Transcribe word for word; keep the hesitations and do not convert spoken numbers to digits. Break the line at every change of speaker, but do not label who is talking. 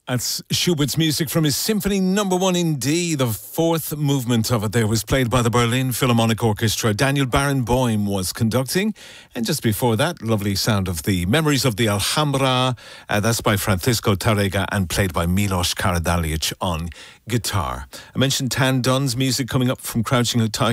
That's Schubert's music from his Symphony Number One in D. The fourth movement of it there was played by the Berlin Philharmonic Orchestra. Daniel Barenboim was conducting. And just before that, lovely sound of the Memories of the Alhambra. Uh, that's by Francisco Tárrega and played by Milos Karađalić on guitar. I mentioned Tan Dunn's music coming up from Crouching Tiger.